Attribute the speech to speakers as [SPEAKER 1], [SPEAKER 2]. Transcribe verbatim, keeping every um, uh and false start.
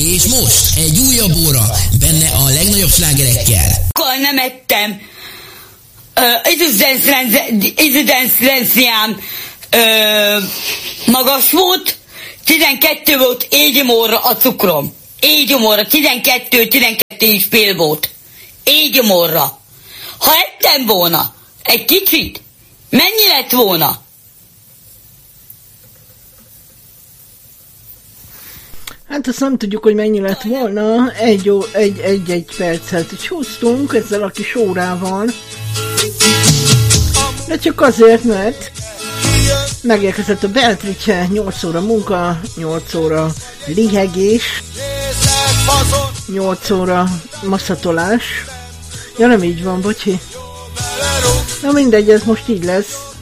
[SPEAKER 1] És most egy újabb óra, benne a legnagyobb slágerekkel.
[SPEAKER 2] Akkor nem ettem. Incidenciám magas volt, tizenkettő volt égyomorra a cukrom. Égyomorra, tizenkettő, tizenkettő és fél volt. Égyomorra. Ha ettem volna egy kicsit, mennyi lett volna?
[SPEAKER 3] Hát azt nem tudjuk, hogy mennyi lett volna. Egy, egy, egy, egy percet így húztunk ezzel a kis órával. De csak azért, mert megérkezett a Beatrice, nyolc óra munka, nyolc óra lihegés, nyolc óra masszatolás. Ja, nem így van, bocsi. Na mindegy, ez most így lesz.